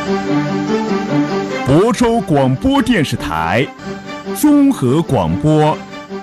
亳州广播电视台综合广播。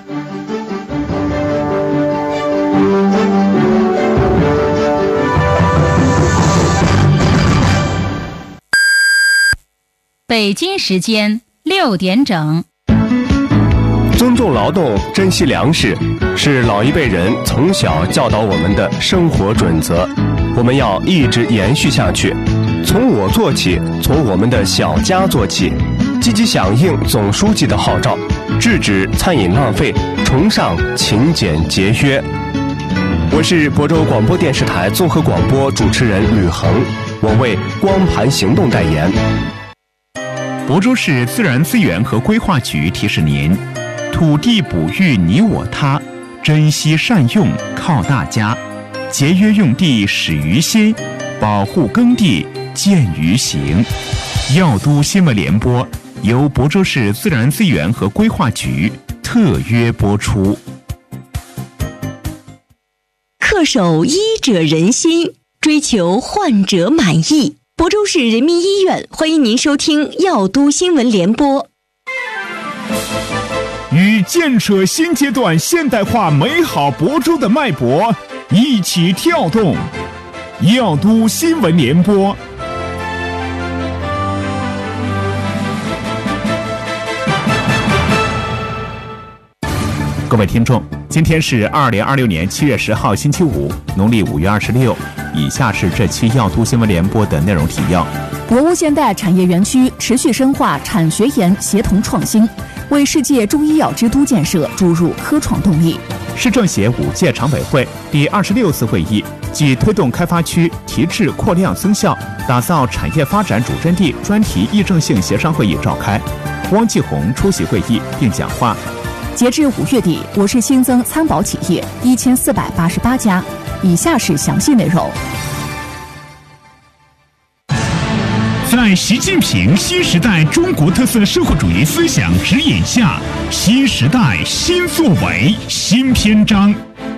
北京时间6点整。 尊重劳动，珍惜粮食，是老一辈人从小教导我们的生活准则，我们要一直延续下去。从我做起，从我们的小家做起，积极响应总书记的号召，制止餐饮浪费，崇尚勤俭节约。我是亳州广播电视台综合广播主持人吕恒，我为光盘行动代言。 亳州市自然资源和规划局提示您：土地哺育你我他，珍惜善用靠大家，节约用地始于心，保护耕地见于行。药都新闻联播由亳州市自然资源和规划局特约播出。 恪守医者仁心，追求患者满意。亳州市人民医院欢迎您收听药都新闻联播。 与建设新阶段现代化美好亳州的脉搏一起跳动，药都新闻联播。各位听众，今天是2026年7月10号星期五，农历5月26。以下是这期药都新闻联播的内容提要。 博物现代产业园区持续深化产学研协同创新，为世界中医药之都建设注入科创动力。 市政协5届常委会第26次会议暨推动开发区提质扩量增效，打造产业发展主阵地专题议政性协商会议召开，汪继红出席会议并讲话。 截至5月底，我市新增参保企业1488家。以下是详细内容。 在习近平新时代中国特色社会主义思想指引下，新时代新作为新篇章。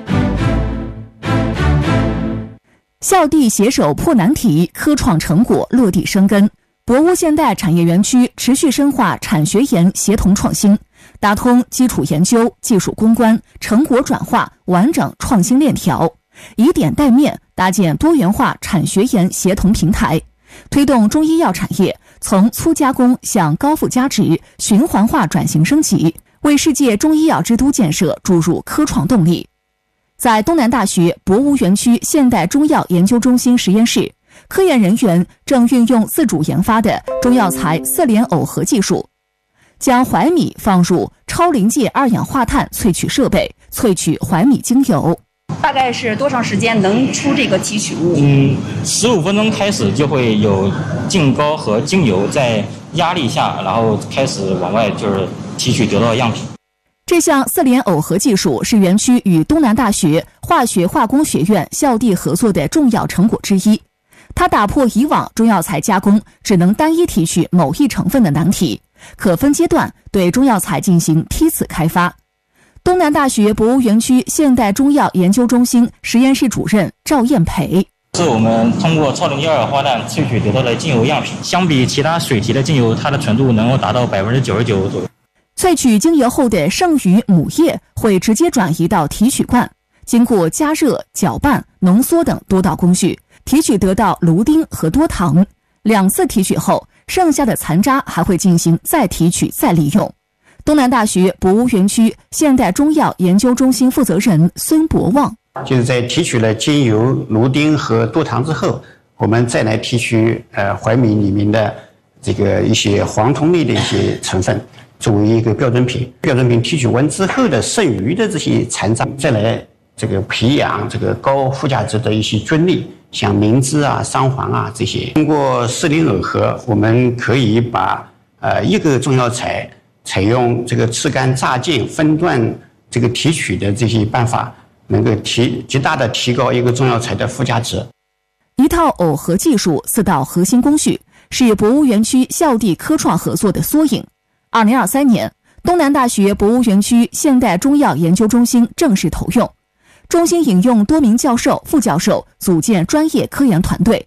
校地携手破难题，科创成果落地生根。博物现代产业园区持续深化产学研协同创新，打通基础研究、技术攻关、成果转化完整创新链条，以点带面搭建多元化产学研协同平台，推动中医药产业从粗加工向高附加值循环化转型升级，为世界中医药之都建设注入科创动力。在东南大学博物园区现代中药研究中心实验室，科研人员正运用自主研发的中药材色联耦合技术，将槐米放入超临界二氧化碳萃取设备，萃取槐米精油。 大概是多长时间能出这个提取物 ？15分钟开始就会有净膏和精油在压力下，然后开始往外就是提取得到样品。 这项色联耦合技术是园区与东南大学化学化工学院校地合作的重要成果之一。它打破以往中药材加工只能单一提取某一成分的难题，可分阶段对中药材进行梯次开发。东南大学博物园区现代中药研究中心实验室主任赵艳培： 是我们通过超临界二氧化碳萃取得到的精油样品，相比其他水提的精油，它的纯度能够达到99%左右。 萃取精油后的剩余母液会直接转移到提取罐，经过加热、搅拌、浓缩等多道工序，提取得到芦丁和多糖。2次提取后，剩下的残渣还会进行再提取再利用。东南大学博物园区现代中药研究中心负责人孙博旺： 就是在提取了精油、芦丁和多糖之后，我们再来提取槐米里面的这个一些黄酮类的一些成分，作为一个标准品。标准品提取完之后的剩余的这些残渣，再来这个培养这个高附加值的一些菌类，像明脂啊、桑黄啊这些。通过色联耦合，我们可以把一个中药材采用这个炙干、榨净、分段这个提取的这些办法，能够极大的提高一个中药材的附加值。 一套耦合技术4道核心工序，是博物园区校地科创合作的缩影。2023年，东南大学博物园区现代中药研究中心正式投用。中心引用多名教授、副教授组建专业科研团队，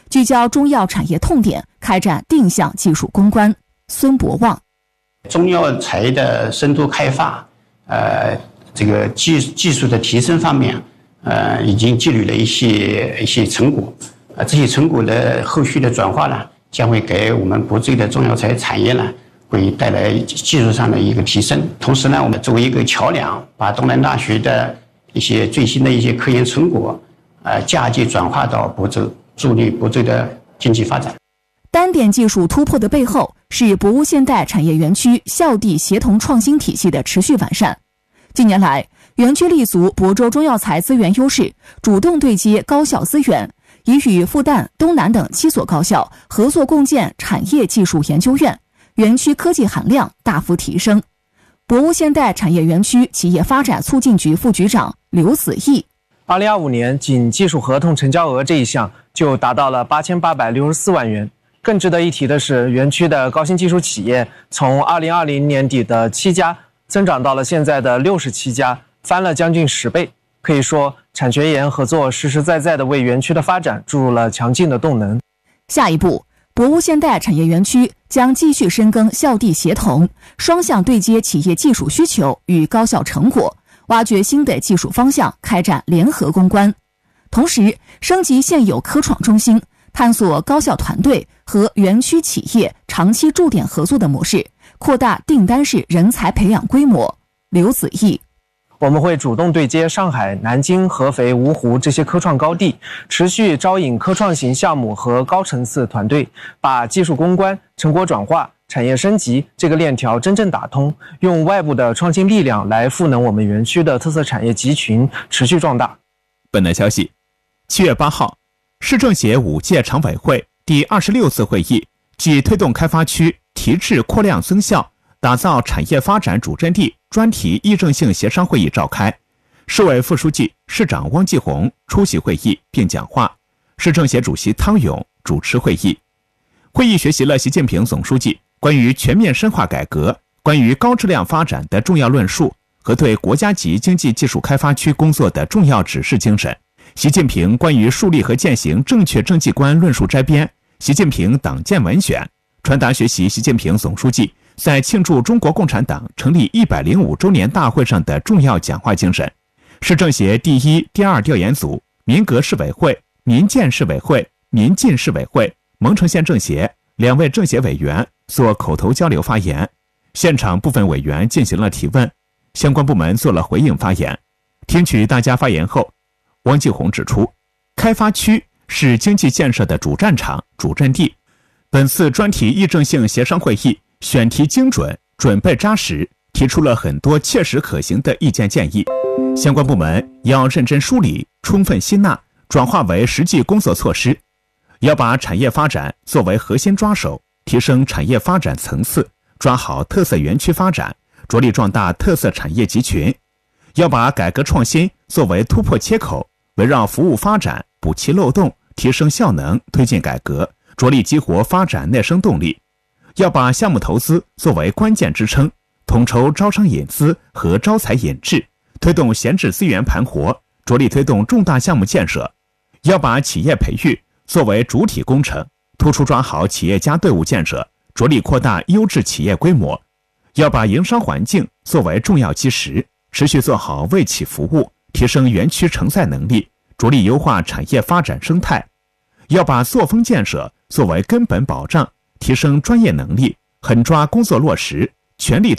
聚焦中药产业痛点，开展定向技术攻关。孙博望， 中药材的深度开发，这个技术的提升方面，已经积累了一些成果，这些成果的后续的转化呢，将会给我们亳州的中药材产业呢，会带来技术上的一个提升。同时呢，我们作为一个桥梁，把东南大学的一些最新的一些科研成果，嫁接转化到亳州，助力亳州的经济发展。 单点技术突破的背后，是博物现代产业园区校地协同创新体系的持续完善。近年来，园区立足亳州中药材资源优势，主动对接高校资源，已与复旦、东南等7所高校合作共建产业技术研究院，园区科技含量大幅提升。博物现代产业园区企业发展促进局副局长刘子毅 ，2025年仅技术合同成交额这一项就达到了8864万元。更值得一提的是，园区的高新技术企业从2020年底的7家增长到了现在的67家，翻了将近10倍。可以说，产学研合作实实在在地为园区的发展注入了强劲的动能。 下一步，博物现代产业园区将继续深耕校地协同，双向对接企业技术需求与高校成果，挖掘新的技术方向，开展联合攻关。同时，升级现有科创中心，探索高校团队和园区企业长期驻点合作的模式，扩大订单式人才培养规模。刘子毅， 我们会主动对接上海、南京、合肥、芜湖这些科创高地，持续招引科创型项目和高层次团队，把技术攻关、成果转化、产业升级这个链条真正打通，用外部的创新力量来赋能我们园区的特色产业集群持续壮大。 本台消息，7月8号，市政协5届常委会第26次会议暨推动开发区提质扩量增效，打造产业发展主阵地专题议政性协商会议召开，市委副书记、市长汪继红出席会议并讲话，市政协主席汤勇主持会议。会议学习了习近平总书记关于全面深化改革、关于高质量发展的重要论述和对国家级经济技术开发区工作的重要指示精神。习近平关于树立和践行正确政绩观论述摘编、习近平党建文选，传达学习习近平总书记在庆祝中国共产党成立105周年大会上的重要讲话精神。市政协第1、第2调研组、民革市委会、民建市委会、民进市委会、蒙城县政协2位政协委员做口头交流发言，现场部分委员进行了提问，相关部门做了回应发言。听取大家发言后，汪继红指出，开发区是经济建设的主战场、主阵地。本次专题议政性协商会议选题精准，准备扎实，提出了很多切实可行的意见建议。相关部门要认真梳理，充分吸纳，转化为实际工作措施。要把产业发展作为核心抓手，提升产业发展层次，抓好特色园区发展，着力壮大特色产业集群。要把改革创新作为突破切口，围绕服务发展补齐漏洞，提升效能，推进改革，着力激活发展内生动力。要把项目投资作为关键支撑，统筹招商引资和招才引智，推动闲置资源盘活，着力推动重大项目建设。要把企业培育作为主体工程，突出抓好企业家队伍建设，着力扩大优质企业规模。要把营商环境作为重要基石，持续做好为企服务，提升园区承载能力，着力优化产业发展生态。要把作风建设作为根本保障，提升专业能力，狠抓工作落实，全力